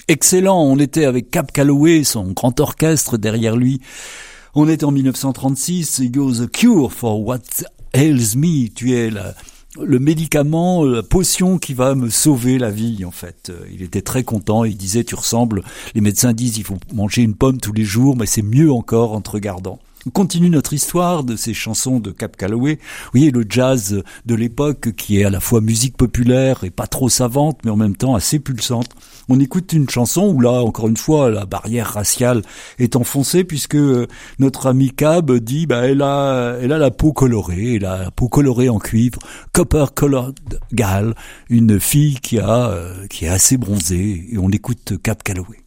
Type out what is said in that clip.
Excellent, on était avec Cab Calloway, son grand orchestre derrière lui. On était en 1936, You're the cure for what ails me. Tu es le médicament, la potion qui va me sauver la vie, en fait. Il était très content, il disait, les médecins disent, il faut manger une pomme tous les jours, mais c'est mieux encore en te regardant. On continue notre histoire de ces chansons de Cab Calloway. Vous voyez, le jazz de l'époque qui est à la fois musique populaire et pas trop savante, mais en même temps assez pulsante. On écoute une chanson où là, encore une fois, la barrière raciale est enfoncée puisque notre ami Cab dit, elle a la peau colorée, en cuivre, copper colored gal, une fille qui est assez bronzée, et on écoute Cab Calloway.